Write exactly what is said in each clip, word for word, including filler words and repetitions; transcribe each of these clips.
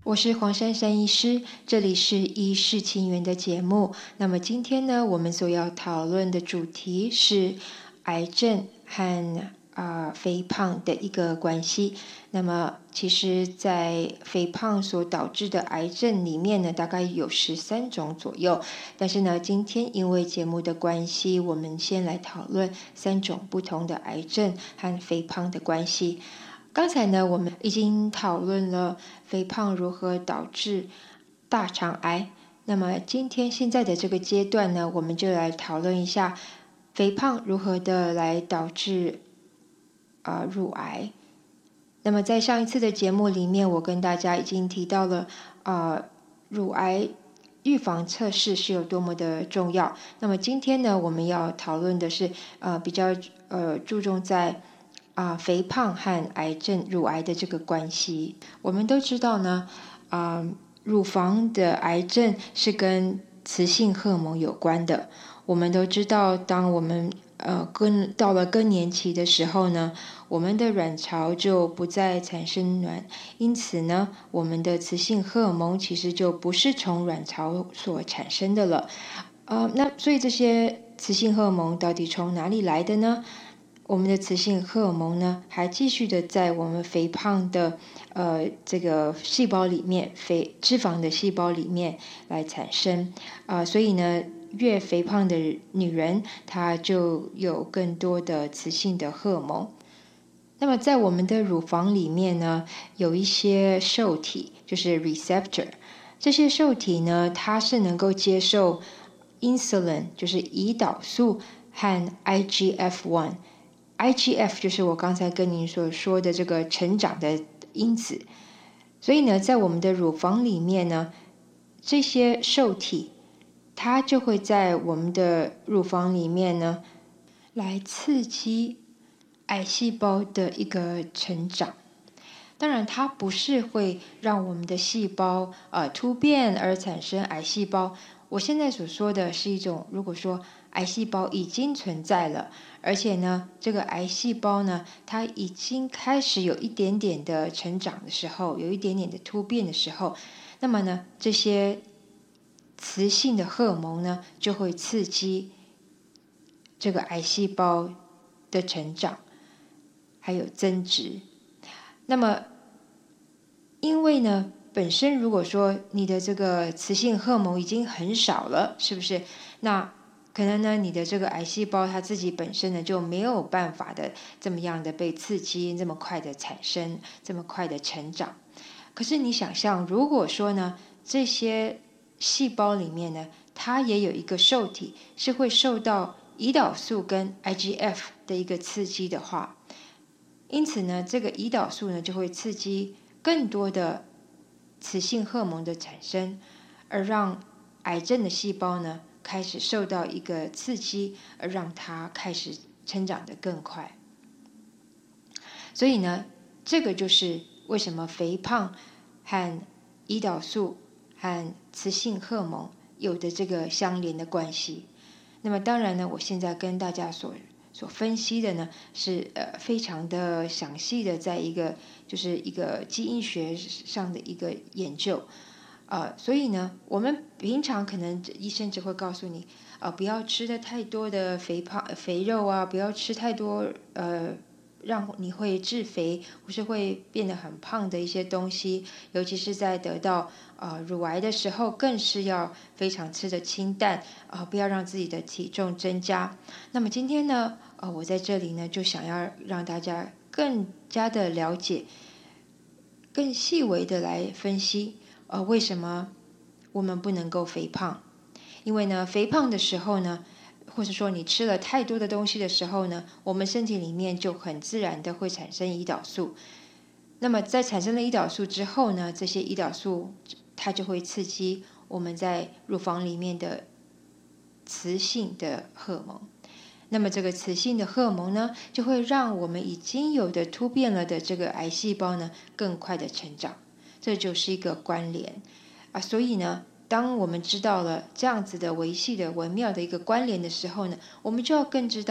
我是黄珊珊医师，这里是医事情缘的节目。那么今天呢，我们所要讨论的主题是癌症和啊、呃、肥胖的一个关系。那么其实在肥胖所导致的癌症里面呢，大概有十三种左右。但是呢，今天因为节目的关系，我们先来讨论三种不同的癌症和肥胖的关系。刚才呢，我们已经讨论了肥胖如何导致大肠癌。那么今天现在的这个阶段呢，我们就来讨论一下肥胖如何的来导致啊、呃、乳癌。那么在上一次的节目里面，我跟大家已经提到了啊、呃、乳癌预防测试是有多么的重要。那么今天呢，我们要讨论的是呃比较呃注重在啊、呃，肥胖和癌症、乳癌的这个关系。我们都知道呢，啊、呃，乳房的癌症是跟雌性荷尔蒙有关的。我们都知道，当我们呃更到了更年期的时候呢，我们的卵巢就不再产生卵，因此呢，我们的雌性荷尔蒙其实就不是从卵巢所产生的了。呃，那所以这些雌性荷尔蒙到底从哪里来的呢？我们的雌性荷尔蒙呢，还继续的在我们肥胖的呃这个细胞里面，肥脂肪的细胞里面来产生啊、呃，所以呢，越肥胖的女人，她就有更多的雌性的荷尔蒙。那么在我们的乳房里面呢，有一些受体，就是 receptor。这些受体呢，它是能够接受 insulin，就是胰岛素和 I G F 一。I G F 就是我刚才跟您所说的这个成长的因子，所以呢，在我们的乳房里面呢，这些受体它就会在我们的乳房里面呢，来刺激癌细胞的一个成长。当然，它不是会让我们的细胞呃突变而产生癌细胞。我现在所说的是一种，如果说癌细胞已经存在了，而且呢，这个癌细胞呢，它已经开始有一点点的成长的时候，有一点点的突变的时候，那么呢，这些雌性的荷尔蒙呢，就会刺激这个癌细胞的成长，还有增殖。那么，因为呢，本身如果说你的这个雌性荷尔蒙已经很少了，是不是？那可能呢，你的这个癌细胞它自己本身呢就没有办法的这么样的被刺激，这么快的产生，这么快的成长。可是你想象，如果说呢，这些细胞里面呢，它也有一个受体是会受到胰岛素跟 I G F 的一个刺激的话，因此呢，这个胰岛素呢就会刺激更多的雌性荷尔蒙的产生，而让癌症的细胞呢开始受到一个刺激，而让它开始成长得更快。所以呢，这个就是为什么肥胖和胰岛素和雌性荷尔蒙有的这个相连的关系。那么当然呢，我现在跟大家所所分析的呢，是呃非常的详细的，在一个就是一个基因学上的一个研究。呃，所以呢，我们平常可能医生只会告诉你，呃，不要吃的太多的肥胖肥肉啊，不要吃太多呃让你会致肥或是会变得很胖的一些东西，尤其是在得到呃乳癌的时候，更是要非常吃的清淡，呃，不要让自己的体重增加。那么今天呢，呃，我在这里呢，就想要让大家更加的了解，更细微的来分析。呃，为什么我们不能够肥胖？因为呢，肥胖的时候呢，或者说你吃了太多的东西的时候呢，我们身体里面就很自然的会产生胰岛素。那么在产生了胰岛素之后呢，这些胰岛素它就会刺激我们在乳房里面的雌性的荷尔蒙。那么这个雌性的荷尔蒙呢，就会让我们已经有的突变了的这个癌细胞呢，更快的成长。这就是一个关联啊，所以呢，当我们知道了这样子的维系的微妙的一个关联的时候呢，我们就要更知道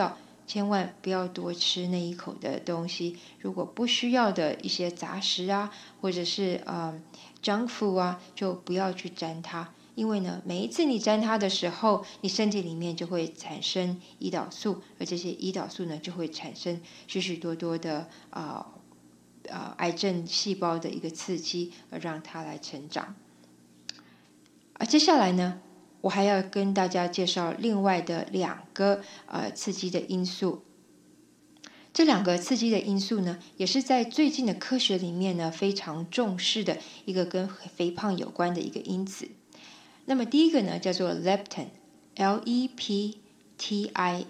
千万不要多吃那一口的东西。如果不需要的一些杂食啊，或者是呃 junk food 啊，就不要去沾它。因为呢，每一次你沾它的时候，你身体里面就会产生胰岛素，而这些胰岛素呢，就会产生许许多多的啊呃癌症细胞的一个刺激，而让它来成长。啊，接下来呢，我还要跟大家介绍另外的两个呃刺激的因素。这两个刺激的因素呢，也是在最近的科学里面呢非常重视的一个跟肥胖有关的一个因子。那么第一个呢叫做 leptin，L E P T I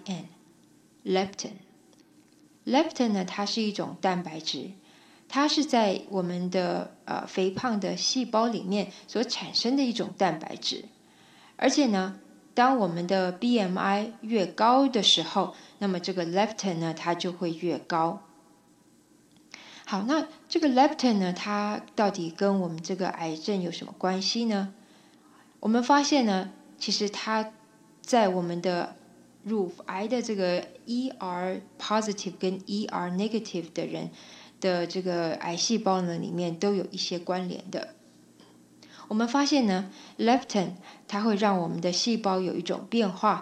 N，leptin。leptin 呢，它是一种蛋白质，它是在我们的呃肥胖的细胞里面所产生的一种蛋白质，而且呢，当我们的 B M I 越高的时候，那么这个 leptin 呢，它就会越高。好，那这个 leptin 呢，它到底跟我们这个癌症有什么关系呢？我们发现呢，其实它在我们的乳癌的这个 E R positive 跟 E R negative 的人的这个癌细胞呢里面都有一些关联的。我们发现呢 leptin 它会让我们的细胞有一种变化，